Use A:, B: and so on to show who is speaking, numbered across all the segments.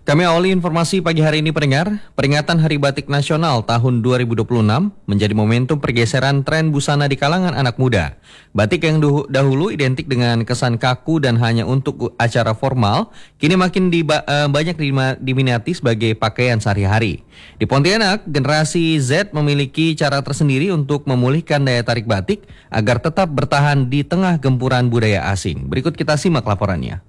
A: Kami awali informasi pagi hari ini pendengar. Peringatan Hari Batik Nasional tahun 2026 menjadi momentum pergeseran tren busana di kalangan anak muda. Batik yang dahulu identik dengan kesan kaku dan hanya untuk acara formal, kini makin banyak diminati sebagai pakaian sehari-hari. Di Pontianak, generasi Z memiliki cara tersendiri untuk memulihkan daya tarik batik agar tetap bertahan di tengah gempuran budaya asing. Berikut kita simak laporannya.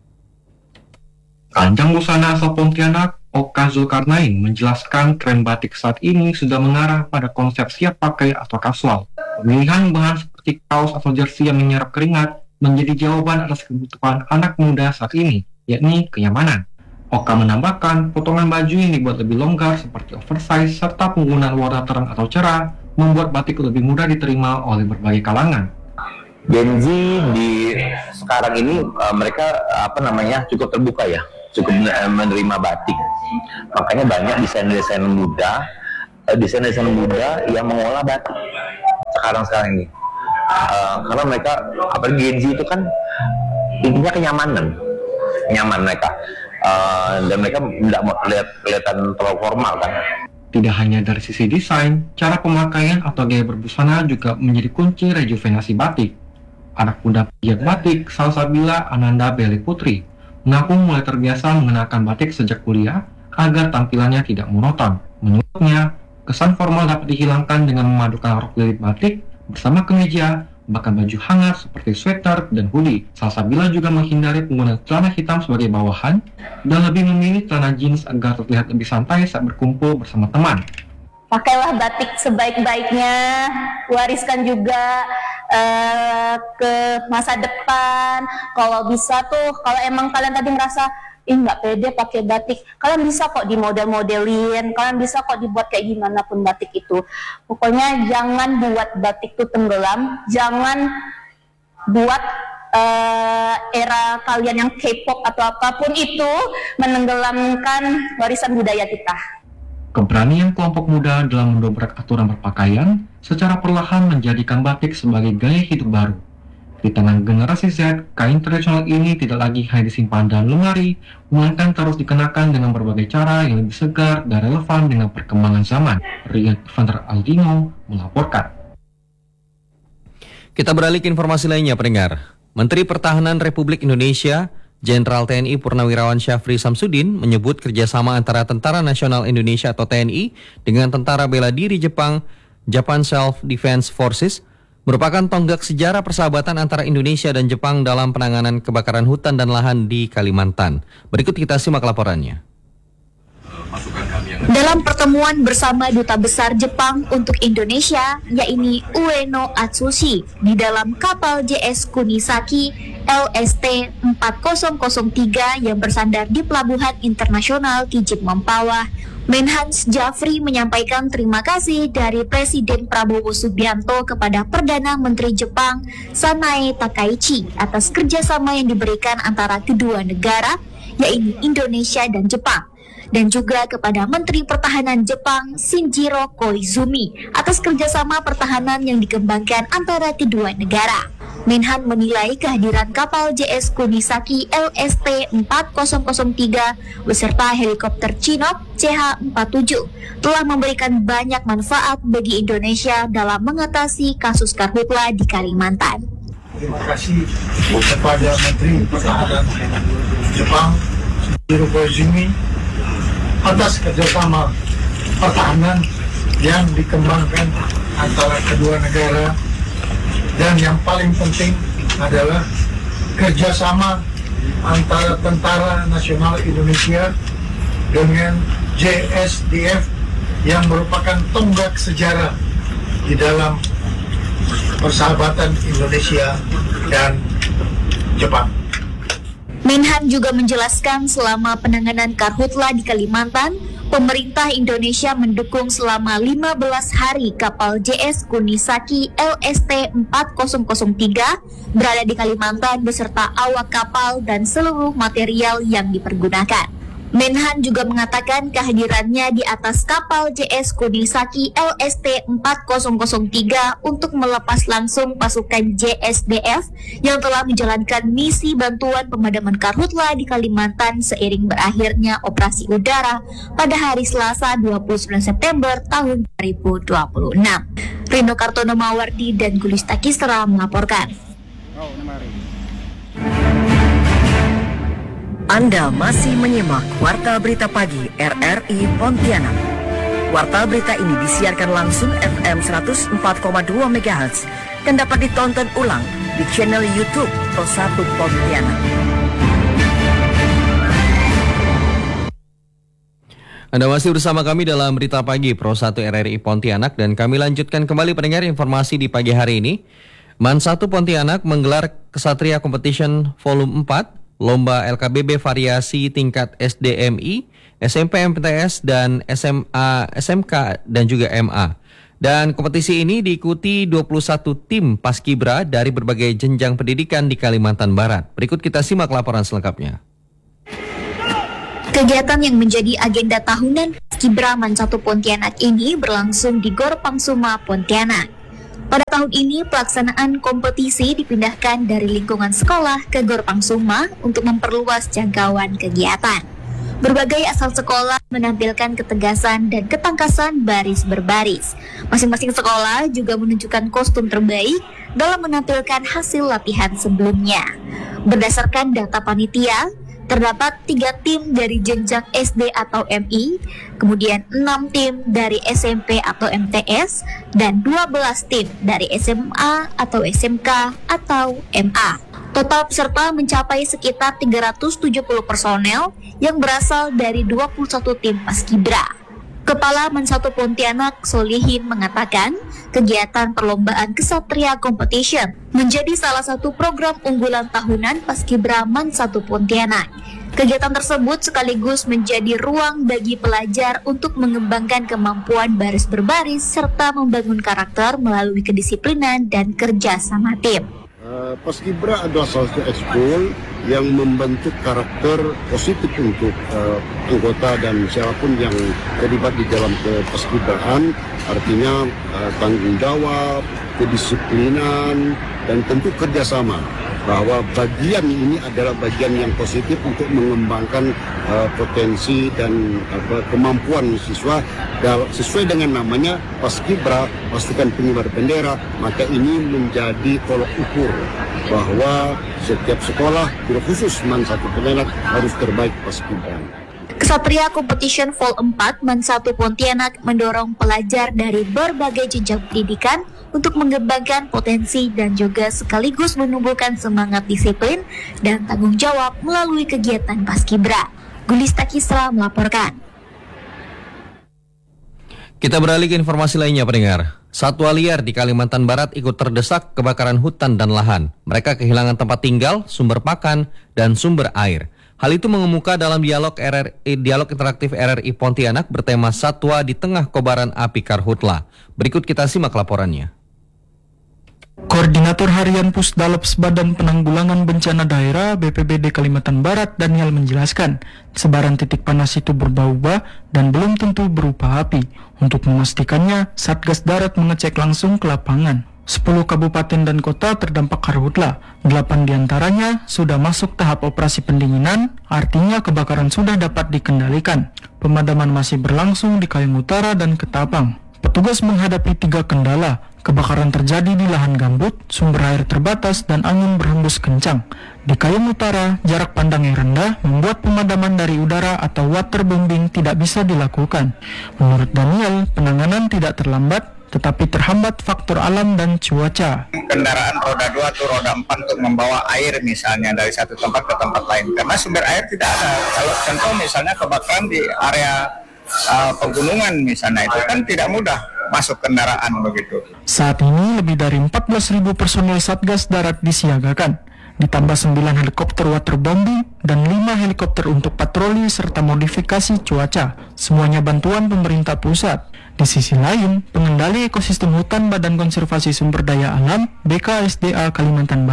B: Kanjeng busana asal Pontianak, Oka Zulkarnain, menjelaskan tren batik saat ini sudah mengarah pada konsep siap pakai atau kasual. Pemilihan bahan seperti kaos atau jersey yang menyerap keringat menjadi jawaban atas kebutuhan anak muda saat ini, yakni kenyamanan. Oka menambahkan, potongan baju yang dibuat lebih longgar seperti oversize serta penggunaan warna terang atau cerah membuat batik lebih mudah diterima oleh berbagai kalangan.
C: Gen Z di sekarang ini mereka cukup terbuka ya, cukup menerima batik. Makanya banyak desain-desain muda yang mengolah batik sekarang ini. Karena mereka, apalagi Gen Z itu kan intinya nyaman mereka, dan mereka tidak mau kelihatan terlalu formal kan.
B: Tidak hanya dari sisi desain, cara pemakaian atau gaya berbusana juga menjadi kunci rejuvenasi batik. Anak muda pegiat batik, Salsabila Ananda Beli Putri, mengaku mulai terbiasa mengenakan batik sejak kuliah agar tampilannya tidak monoton. Menurutnya, kesan formal dapat dihilangkan dengan memadukan rok lilit batik bersama kemeja, bahkan baju hangat seperti sweater dan hoodie. Salsabila juga menghindari penggunaan celana hitam sebagai bawahan dan lebih memilih celana jeans agar terlihat lebih santai saat berkumpul bersama teman.
D: Pakailah batik sebaik-baiknya, wariskan juga ke masa depan. Kalau bisa tuh, kalau emang kalian tadi merasa nggak pede pakai batik, kalian bisa kok di model-modelin, kalian bisa kok dibuat kayak gimana pun batik itu. Pokoknya jangan buat batik tuh tenggelam, jangan buat era kalian yang K-pop atau apapun itu menenggelamkan warisan budaya kita.
B: Keberanian kelompok muda dalam mendobrak aturan berpakaian secara perlahan menjadikan batik sebagai gaya hidup baru. Di tangan generasi Z, kain tradisional ini tidak lagi hanya disimpan dalam lemari, melainkan terus dikenakan dengan berbagai cara yang lebih segar dan relevan dengan perkembangan zaman. Rian Evander Aldino melaporkan.
A: Kita beralih ke informasi lainnya, pendengar. Menteri Pertahanan Republik Indonesia Jenderal TNI Purnawirawan Syafri Samsudin menyebut kerjasama antara Tentara Nasional Indonesia atau TNI dengan Tentara Bela Diri Jepang, Japan Self-Defense Forces, merupakan tonggak sejarah persahabatan antara Indonesia dan Jepang dalam penanganan kebakaran hutan dan lahan di Kalimantan. Berikut kita simak laporannya.
E: Dalam pertemuan bersama Duta Besar Jepang untuk Indonesia, yakni Ueno Atsushi, di dalam kapal JS Kunisaki LST 4003 yang bersandar di Pelabuhan Internasional Kijip Mempawah, Menhans Jafri menyampaikan terima kasih dari Presiden Prabowo Subianto kepada Perdana Menteri Jepang Sanae Takaichi atas kerjasama yang diberikan antara kedua negara, yakni Indonesia dan Jepang, dan juga kepada Menteri Pertahanan Jepang Shinjiro Koizumi atas kerjasama pertahanan yang dikembangkan antara kedua negara. Menhan menilai kehadiran kapal JS Kunisaki LST 4003 beserta helikopter Chinook CH-47 telah memberikan banyak manfaat bagi Indonesia dalam mengatasi kasus karhutla di Kalimantan.
F: Terima kasih kepada Menteri Pertahanan Jepang Shinjiro Koizumi atas kerjasama pertahanan yang dikembangkan antara kedua negara, dan yang paling penting adalah kerjasama antara Tentara Nasional Indonesia dengan JSDF yang merupakan tonggak sejarah di dalam persahabatan Indonesia dan Jepang.
E: Menhan juga menjelaskan selama penanganan karhutla di Kalimantan, pemerintah Indonesia mendukung selama 15 hari kapal JS Kunisaki LST 4003 berada di Kalimantan beserta awak kapal dan seluruh material yang dipergunakan. Menhan juga mengatakan kehadirannya di atas kapal JS Kunisaki LST 4003 untuk melepas langsung pasukan JSDF yang telah menjalankan misi bantuan pemadaman karhutla di Kalimantan seiring berakhirnya operasi udara pada hari Selasa 29 September tahun 2026. Rino Kartono Mawardi dan Gulista Kisra melaporkan.
G: Anda masih menyimak Warta Berita Pagi RRI Pontianak. Warta berita ini disiarkan langsung FM 104,2 MHz dan dapat ditonton ulang di channel YouTube Pro 1 Pontianak.
A: Anda masih bersama kami dalam Berita Pagi Pro 1 RRI Pontianak dan kami lanjutkan kembali pendengar informasi di pagi hari ini. MAN 1 Pontianak menggelar Kesatria Competition Volume 4, Lomba LKBB variasi tingkat SDMI, SMP MTS, dan SMA, SMK, dan juga MA. Dan kompetisi ini diikuti 21 tim paskibra dari berbagai jenjang pendidikan di Kalimantan Barat. Berikut kita simak laporan selengkapnya.
E: Kegiatan yang menjadi agenda tahunan Paskibra MAN 1 Pontianak ini berlangsung di Gor Pangsuma, Pontianak. Pada tahun ini, pelaksanaan kompetisi dipindahkan dari lingkungan sekolah ke Gor Pangsuma untuk memperluas jangkauan kegiatan. Berbagai asal sekolah menampilkan ketegasan dan ketangkasan baris berbaris. Masing-masing sekolah juga menunjukkan kostum terbaik dalam menampilkan hasil latihan sebelumnya. Berdasarkan data panitia, terdapat 3 tim dari jenjang SD atau MI, kemudian 6 tim dari SMP atau MTS, dan 12 tim dari SMA atau SMK atau MA. Total peserta mencapai sekitar 370 personel yang berasal dari 21 tim paskibra. Kepala MAN 1 Pontianak Solihin mengatakan, kegiatan perlombaan Kesatria Competition menjadi salah satu program unggulan tahunan Paskibra MAN 1 Pontianak. Kegiatan tersebut sekaligus menjadi ruang bagi pelajar untuk mengembangkan kemampuan baris berbaris serta membangun karakter melalui kedisiplinan dan kerja sama tim.
H: Paskibra adalah salah satu ekskul yang membentuk karakter positif untuk anggota dan siapapun yang terlibat di dalam kepaskibraan, artinya tanggung jawab, kedisiplinan, dan tentu kerjasama. Bahwa bagian ini adalah bagian yang positif untuk mengembangkan potensi dan kemampuan siswa sesuai dengan namanya Paskibra, pasukan pengibar bendera. Maka ini menjadi tolok ukur bahwa setiap sekolah, khusus MAN 1 Pontianak, harus terbaik Paskibra.
E: Kesatria Competition Vol 4 MAN 1 Pontianak mendorong pelajar dari berbagai jenjang pendidikan untuk mengembangkan potensi dan juga sekaligus menumbuhkan semangat disiplin dan tanggung jawab melalui kegiatan Paskibra. Gulista Kisra melaporkan.
A: Kita beralih ke informasi lainnya pendengar. Satwa liar di Kalimantan Barat ikut terdesak kebakaran hutan dan lahan. Mereka kehilangan tempat tinggal, sumber pakan, dan sumber air. Hal itu mengemuka dalam dialog interaktif RRI Pontianak bertema Satwa di Tengah Kobaran Api Karhutla. Berikut kita simak laporannya.
I: Koordinator Harian Pusdalops Badan Penanggulangan Bencana Daerah BPBD Kalimantan Barat Daniel menjelaskan, sebaran titik panas itu berubah-ubah dan belum tentu berupa api. Untuk memastikannya, Satgas Darat mengecek langsung ke lapangan. 10 kabupaten dan kota terdampak karhutla, 8 diantaranya sudah masuk tahap operasi pendinginan, artinya kebakaran sudah dapat dikendalikan. Pemadaman masih berlangsung di Kayong Utara dan Ketapang. Petugas menghadapi 3 kendala. Kebakaran terjadi di lahan gambut, sumber air terbatas, dan angin berhembus kencang. Di Kayong Utara, jarak pandang yang rendah membuat pemadaman dari udara atau waterbombing tidak bisa dilakukan. Menurut Daniel, penanganan tidak terlambat, tetapi terhambat faktor alam dan cuaca.
J: Kendaraan roda 2 atau roda 4 untuk membawa air misalnya dari satu tempat ke tempat lain. Karena sumber air tidak ada. Kalau contoh misalnya kebakaran di area pegunungan misalnya, itu kan tidak mudah masuk kendaraan begitu.
I: Saat ini lebih dari 14.000 personel Satgas Darat disiagakan, ditambah 9 helikopter waterbombing dan 5 helikopter untuk patroli serta modifikasi cuaca. Semuanya bantuan pemerintah pusat. Di sisi lain, pengendali ekosistem hutan Badan Konservasi Sumber Daya Alam BKSDA Kalimantan Barat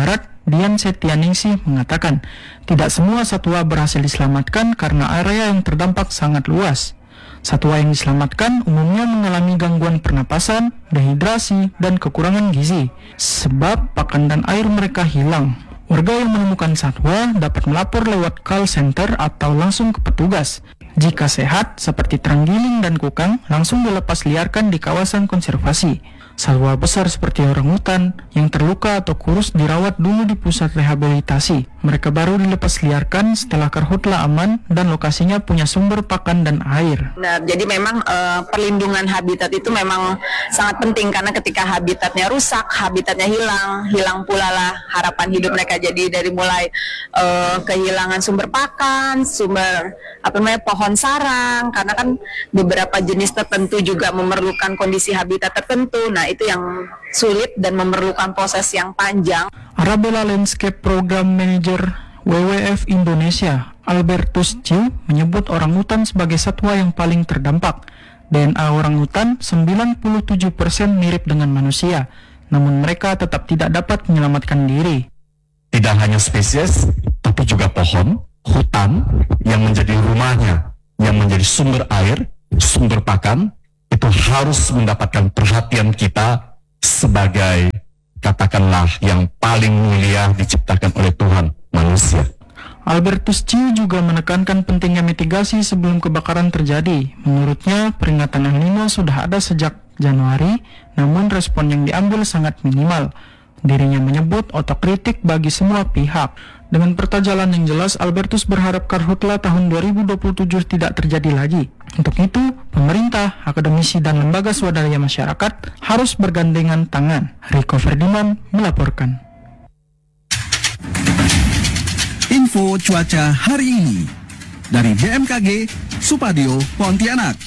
I: Dian Setianingsih mengatakan, tidak semua satwa berhasil diselamatkan karena area yang terdampak sangat luas. Satwa yang diselamatkan umumnya mengalami gangguan pernapasan, dehidrasi, dan kekurangan gizi, sebab pakan dan air mereka hilang. Warga yang menemukan satwa dapat melapor lewat call center atau langsung ke petugas. Jika sehat, seperti terenggiling dan kukang, langsung dilepas liarkan di kawasan konservasi. Satwa besar seperti orangutan yang terluka atau kurus dirawat dulu di pusat rehabilitasi. Mereka baru dilepas liarkan setelah karhutla aman dan lokasinya punya sumber pakan dan air.
K: Nah, jadi memang perlindungan habitat itu memang sangat penting karena ketika habitatnya rusak, habitatnya hilang pula lah harapan hidup mereka. Jadi dari mulai kehilangan sumber pakan, sumber pohon sarang, karena kan beberapa jenis tertentu juga memerlukan kondisi habitat tertentu. Nah, itu yang sulit dan memerlukan proses yang panjang.
I: Arabella Landscape Program Manager WWF Indonesia, Albertus Ciu, menyebut orangutan sebagai satwa yang paling terdampak. DNA orangutan 97% mirip dengan manusia, namun mereka tetap tidak dapat menyelamatkan diri.
L: Tidak hanya spesies, tapi juga pohon, hutan yang menjadi rumahnya, yang menjadi sumber air, sumber pakan, itu harus mendapatkan perhatian kita sebagai, katakanlah, yang paling mulia diciptakan oleh Tuhan, manusia.
I: Albertus Ciu juga menekankan pentingnya mitigasi sebelum kebakaran terjadi. Menurutnya, peringatan El Nino sudah ada sejak Januari, namun respon yang diambil sangat minimal. Dirinya menyebut otokritik bagi semua pihak. Dengan peta jalan yang jelas, Albertus berharap karhutla tahun 2027 tidak terjadi lagi. Untuk itu, pemerintah, akademisi, dan lembaga swadaya masyarakat harus bergandengan tangan. Rico Ferdinand melaporkan.
M: Info cuaca hari ini dari BMKG Supadio Pontianak.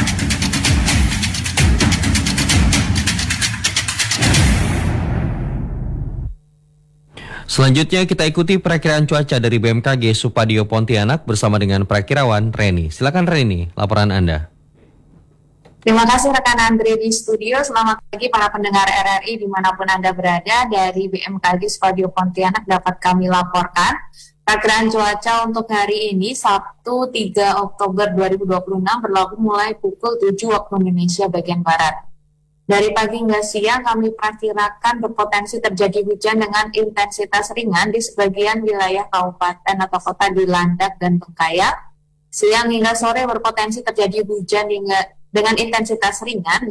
A: Selanjutnya kita ikuti perakiraan cuaca dari BMKG Supadio Pontianak bersama dengan perakirawan Reni. Silakan Reni, laporan Anda.
N: Terima kasih rekan Andre di studio. Selamat pagi para pendengar RRI dimanapun Anda berada. Dari BMKG Supadio Pontianak dapat kami laporkan perakiraan cuaca untuk hari ini Sabtu 3 Oktober 2026 berlaku mulai pukul 7 waktu Indonesia bagian Barat. Dari pagi hingga siang kami perkirakan berpotensi terjadi hujan dengan intensitas ringan di sebagian wilayah kabupaten atau kota di Landak dan Bengkayang. Siang hingga sore berpotensi terjadi hujan dengan intensitas ringan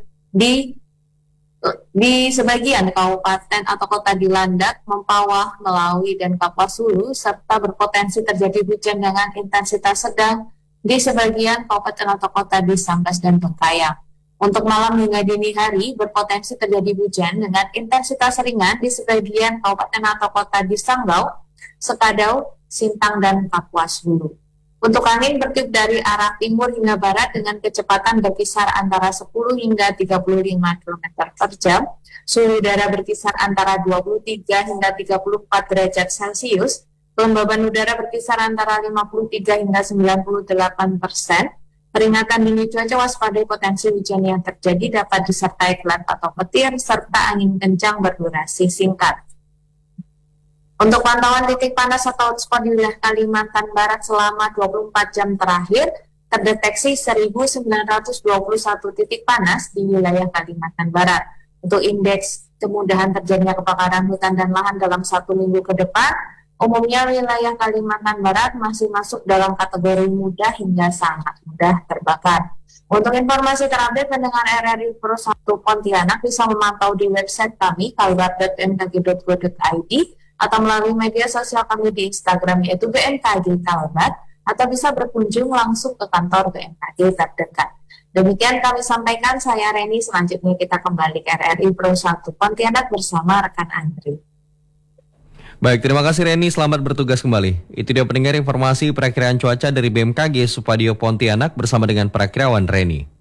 N: di sebagian kabupaten atau kota di Landak, Mempawah, Melawi, dan Kapuas Hulu, serta berpotensi terjadi hujan dengan intensitas sedang di sebagian kabupaten atau kota di Sambas dan Bengkayang. Untuk malam hingga dini hari, berpotensi terjadi hujan dengan intensitas ringan di sebagian kabupaten atau kota di Sanggau, Sekadau, Sintang, dan Kapuas Hulu. Untuk angin bertiup dari arah timur hingga barat dengan kecepatan berkisar antara 10 hingga 35 km per jam, suhu udara berkisar antara 23 hingga 34 derajat Celcius, kelembaban udara berkisar antara 53 hingga 98%. Peringatan dini cuaca waspadai potensi hujan yang terjadi dapat disertai gelap atau petir serta angin kencang berdurasi singkat. Untuk pantauan titik panas atau hotspot di wilayah Kalimantan Barat selama 24 jam terakhir, terdeteksi 1.921 titik panas di wilayah Kalimantan Barat. Untuk indeks kemudahan terjadinya kebakaran hutan dan lahan dalam 1 minggu ke depan, umumnya wilayah Kalimantan Barat masih masuk dalam kategori mudah hingga sangat mudah terbakar. Untuk informasi terupdate, pendengar RRI Pro 1 Pontianak bisa memantau di website kami kalbar.bmkg.go.id atau melalui media sosial kami di Instagram yaitu BMKG Kalbar, atau bisa berkunjung langsung ke kantor BMKG terdekat. Demikian kami sampaikan, saya Reni. Selanjutnya kita kembali ke RRI Pro 1 Pontianak bersama rekan Andri.
A: Baik, terima kasih Reni, selamat bertugas kembali. Itu dia pendengar informasi perakiraan cuaca dari BMKG Supadio Pontianak bersama dengan perakirawan Reni.